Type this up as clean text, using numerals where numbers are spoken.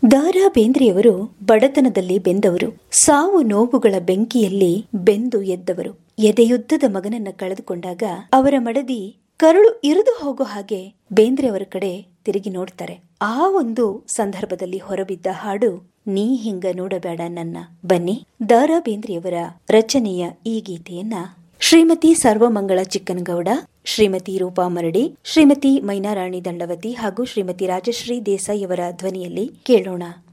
ದ.ರಾ ಬೇಂದ್ರೆಯವರು ಬಡತನದಲ್ಲಿ ಬೆಂದವರು, ಸಾವು ನೋವುಗಳ ಬೆಂಕಿಯಲ್ಲಿ ಬೆಂದು ಎದ್ದವರು. ಎದೆಯುದ್ದದ ಮಗನನ್ನ ಕಳೆದುಕೊಂಡಾಗ ಅವರ ಮಡದಿ ಕರುಳು ಇರಿದು ಹೋಗೋ ಹಾಗೆ ಬೇಂದ್ರೆಯವರ ಕಡೆ ತಿರುಗಿ ನೋಡ್ತಾರೆ. ಆ ಒಂದು ಸಂದರ್ಭದಲ್ಲಿ ಹೊರಬಿದ್ದ ಹಾಡು ನೀ ಹಿಂಗ ನೋಡಬೇಡ ನನ್ನ. ಬನ್ನಿ ದ.ರಾ ಬೇಂದ್ರೆಯವರ ರಚನೆಯ ಈ ಗೀತೆಯನ್ನ ಶ್ರೀಮತಿ ಸರ್ವಮಂಗಳ ಚಿಕ್ಕನಗೌಡ, ಶ್ರೀಮತಿ ರೂಪಾ ಮರಡಿ, ಶ್ರೀಮತಿ ಮೈನಾರಾಣಿ ದಂಡವತಿ ಹಾಗೂ ಶ್ರೀಮತಿ ರಾಜಶ್ರೀ ದೇಸಾಯಿ ಅವರ ಧ್ವನಿಯಲ್ಲಿ ಕೇಳೋಣ.